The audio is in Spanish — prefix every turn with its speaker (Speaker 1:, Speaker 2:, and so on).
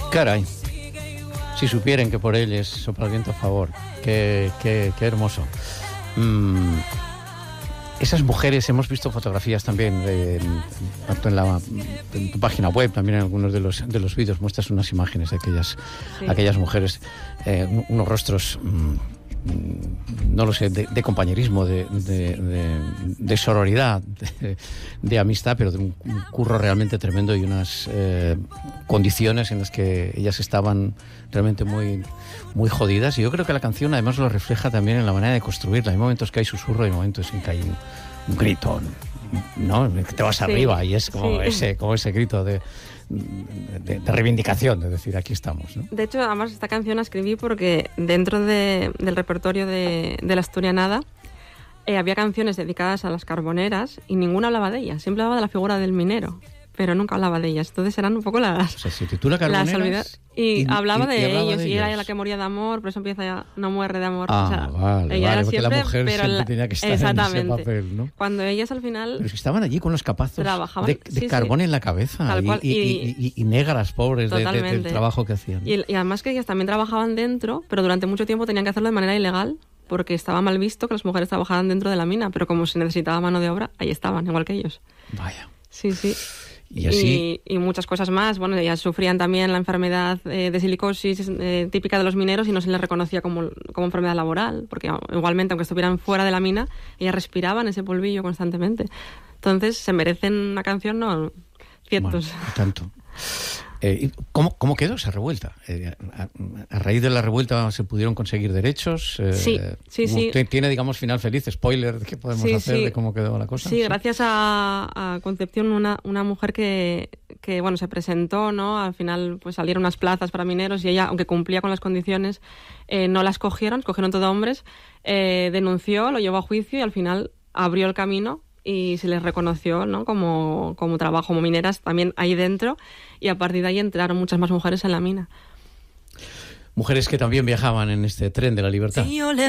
Speaker 1: Caray, si supieran que por ellos sopla el viento a favor. Qué hermoso. Esas mujeres, hemos visto fotografías también, tanto en tu página web, también en algunos de los vídeos muestras unas imágenes de aquellas mujeres, unos rostros, no lo sé, de compañerismo, de sororidad, de amistad, pero de un curro realmente tremendo y unas condiciones en las que ellas estaban realmente muy, muy jodidas. Y yo creo que la canción además lo refleja también en la manera de construirla. Hay momentos que hay susurro y hay momentos en que hay un grito, ¿no? Que te vas arriba y es como, ese grito de reivindicación, de decir, aquí estamos, ¿no?
Speaker 2: De hecho, además, esta canción la escribí porque dentro del repertorio de la Asturianada había canciones dedicadas a las carboneras y ninguna hablaba de ellas. Siempre hablaba de la figura del minero, pero nunca hablaba de ellas. Entonces eran un poco las...
Speaker 1: O sea, se titula Carboneras
Speaker 2: y hablaba de ellos, y era ella la que moría de amor, por eso empieza ya, no muere de amor.
Speaker 1: Ah,
Speaker 2: o sea,
Speaker 1: vale,
Speaker 2: ella era
Speaker 1: porque
Speaker 2: siempre,
Speaker 1: la mujer
Speaker 2: pero
Speaker 1: siempre tenía que estar en ese papel, ¿no?
Speaker 2: Cuando ellas al final...
Speaker 1: Pero si estaban allí con los capazos de carbón en la cabeza,
Speaker 2: tal cual,
Speaker 1: y negras pobres del trabajo que hacían.
Speaker 2: Y además que ellas también trabajaban dentro, pero durante mucho tiempo tenían que hacerlo de manera ilegal, porque estaba mal visto que las mujeres trabajaran dentro de la mina, pero como se necesitaba mano de obra, ahí estaban, igual que ellos.
Speaker 1: Vaya.
Speaker 2: Sí, sí.
Speaker 1: Y así...
Speaker 2: Y muchas cosas más. Bueno, ellas sufrían también la enfermedad de silicosis típica de los mineros y no se les reconocía como enfermedad laboral, porque igualmente, aunque estuvieran fuera de la mina, ellas respiraban ese polvillo constantemente. Entonces, se merecen una canción, no cientos.
Speaker 1: Bueno, tanto. ¿Cómo quedó esa revuelta? A raíz de la revuelta se pudieron conseguir derechos.
Speaker 2: Sí.
Speaker 1: Tiene, digamos, final feliz. Spoiler, ¿qué podemos hacer de cómo quedó la cosa?
Speaker 2: Sí, gracias a Concepción, una mujer que bueno, se presentó, ¿no? Al final pues salieron unas plazas para mineros y ella, aunque cumplía con las condiciones, no las cogieron todo hombres, denunció, lo llevó a juicio y al final abrió el camino y se les reconoció, ¿no? como trabajo, como mineras también ahí dentro, y a partir de ahí entraron muchas más mujeres en la mina.
Speaker 1: Mujeres que también viajaban en este tren de la libertad.